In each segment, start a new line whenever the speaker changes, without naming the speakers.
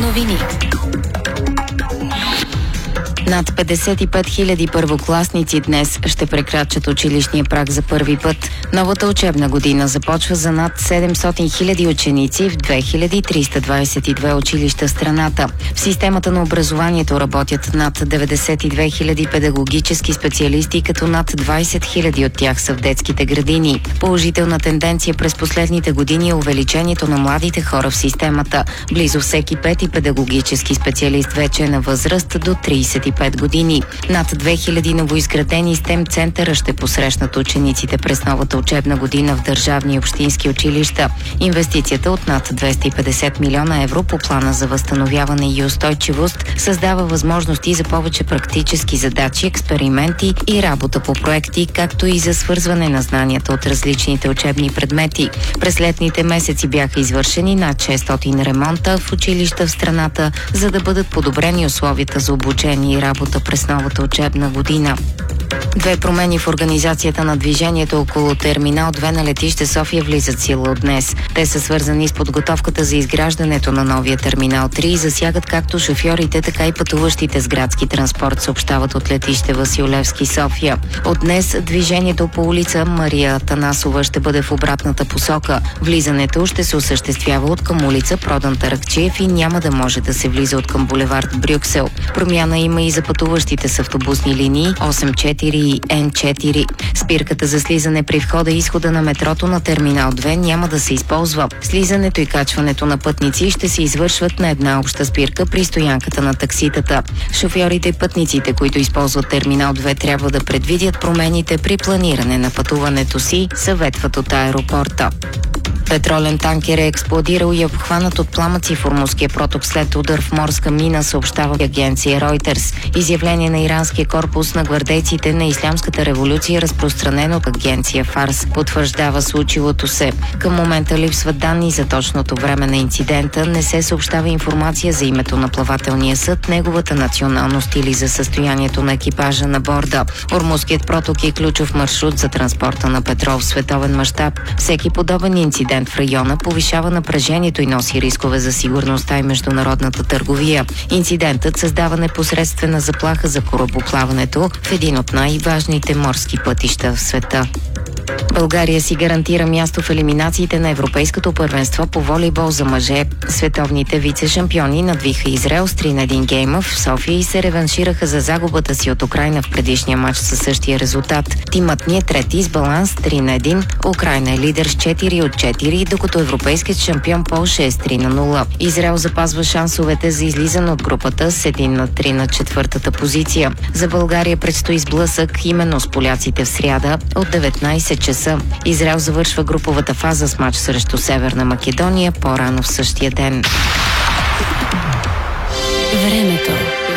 Новини. Над 55 000 първокласници днес ще прекрачат училищния праг за първи път. Новата учебна година започва за над 700 000 ученици в 2322 училища в страната. В системата на образованието работят над 92 000 педагогически специалисти, като над 20 000 от тях са в детските градини. Положителна тенденция през последните години е увеличението на младите хора в системата. Близо всеки пети педагогически специалист вече е на възраст до 35 години. Над 2000 новоизградени STEM центъра ще посрещнат учениците през новата учебна година в държавни и общински училища. Инвестицията от над 250 милиона евро по плана за възстановяване и устойчивост създава възможности за повече практически задачи, експерименти и работа по проекти, както и за свързване на знанията от различните учебни предмети. През летните месеци бяха извършени над 600 ремонта в училища в страната, за да бъдат подобрени условията за обучение и работа през новата учебна година. Две промени в организацията на движението около Терминал 2 на летище София влизат сила от днес. Те са свързани с подготовката за изграждането на новия Терминал 3 и засягат както шофьорите, така и пътуващите с градски транспорт, съобщават от летище Васил Левски, София. От днес движението по улица Мария Атанасова ще бъде в обратната посока. Влизането ще се осъществява от към улица Продан Таракчиев и няма да може да се влиза от към булевард Брюксел. Промяна има и за пътуващите с автобусни линии 84 и Н4. Спирката за слизане при входа и изхода на метрото на Терминал 2 няма да се използва. Слизането и качването на пътници ще се извършват на една обща спирка при стоянката на такситата. Шофьорите и пътниците, които използват Терминал 2, трябва да предвидят промените при планиране на пътуването си, съветват от аеропорта. Петролен танкер е експлодирал и е обхванат от пламъци в Ормузския проток след удар в морска мина, съобщава агенция Reuters. Изявление на иранския корпус на гвардейците на Ислямската революция, разпространено от агенция Фарс, потвърждава случилото се. Към момента липсват данни за точното време на инцидента, не се съобщава информация за името на плавателния съд, неговата националност или за състоянието на екипажа на борда. Ормузският проток е ключов маршрут за транспорта на петрол в световен мащаб. Всеки подобен инцидент в района повишава напрежението и носи рискове за сигурността и международната търговия. Инцидентът създава непосредствена заплаха за корабоплаването в един от най-важните морски пътища в света. България си гарантира място в елиминациите на Европейското първенство по волейбол за мъже. Световните вице-шампиони надвиха Израел с 3-1 гейма в София и се реваншираха за загубата си от Украйна в предишния матч със същия резултат. Тимът ни е трети с баланс 3-1. Украйна е лидер с 4 от 4, докато европейският шампион Полша е с 3-0. Израел запазва шансовете за излизане от групата с 1-3 на четвъртата позиция. За България предстои сблъсък именно с поляците в сряда от 19 часа. Израел завършва груповата фаза с мач срещу Северна Македония по-рано в същия ден. Времето.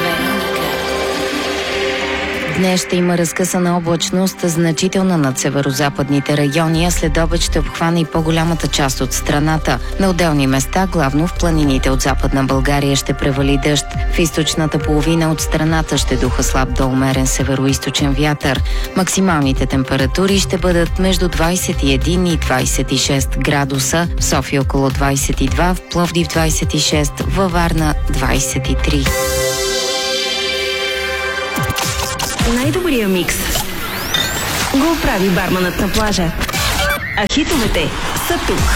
Днес ще има разкъсана облачност, значителна над северо-западните райони, а след обед ще обхване и по-голямата част от страната. На отделни места, главно в планините от Западна България, ще превали дъжд. В източната половина от страната ще духа слаб до умерен северо-источен вятър. Максималните температури ще бъдат между 21 и 26 градуса, в София около 22, в Пловдив 26, във Варна 23.
Най-добрия микс го прави барманът на плажа. А хитовете са тук.